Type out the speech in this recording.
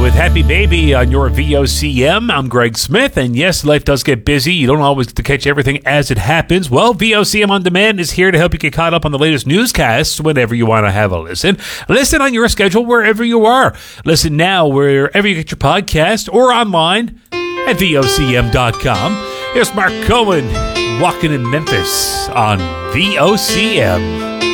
with Happy Baby on your VOCM. I'm Greg Smith, and yes, life does get busy. You don't always get to catch everything as it happens. Well, VOCM On Demand is here to help you get caught up on the latest newscasts whenever you want to have a listen. Listen on your schedule wherever you are. Listen now wherever you get your podcast or online at VOCM.com. Here's Mark Cohen walking in Memphis on VOCM.